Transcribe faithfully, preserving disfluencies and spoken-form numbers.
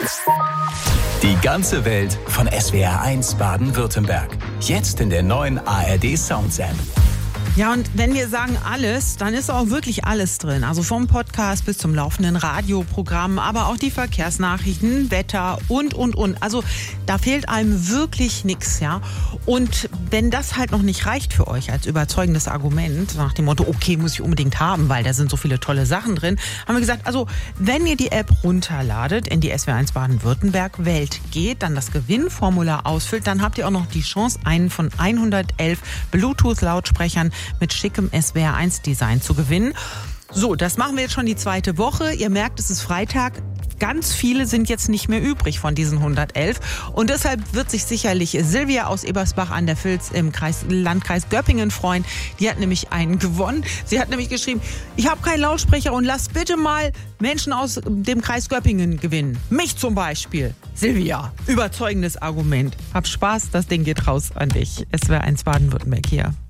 Die ganze Welt von S W R eins Baden-Württemberg. Jetzt in der neuen A R D Sounds App. Ja, und wenn wir sagen alles, dann ist auch wirklich alles drin. Also vom Podcast bis zum laufenden Radioprogramm, aber auch die Verkehrsnachrichten, Wetter und, und, und. Also da fehlt einem wirklich nichts, ja. Und wenn das halt noch nicht reicht für euch als überzeugendes Argument, nach dem Motto, okay, muss ich unbedingt haben, weil da sind so viele tolle Sachen drin, haben wir gesagt, also wenn ihr die App runterladet, in die S W R eins Baden-Württemberg Welt geht, dann das Gewinnformular ausfüllt, dann habt ihr auch noch die Chance, einen von hundertelf Bluetooth-Lautsprechern mit schickem S W R eins Design zu gewinnen. So, das machen wir jetzt schon die zweite Woche. Ihr merkt, es ist Freitag. Ganz viele sind jetzt nicht mehr übrig von diesen hundertelf. Und deshalb wird sich sicherlich Silvia aus Ebersbach an der Vils im Kreis, Landkreis Göppingen freuen. Die hat nämlich einen gewonnen. Sie hat nämlich geschrieben, ich habe keinen Lautsprecher und lasst bitte mal Menschen aus dem Kreis Göppingen gewinnen. Mich zum Beispiel. Silvia, überzeugendes Argument. Hab Spaß, das Ding geht raus an dich. S W R eins Baden-Württemberg hier.